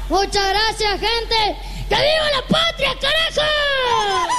Muchas gracias, gente. ¡Que viva la patria, carajo!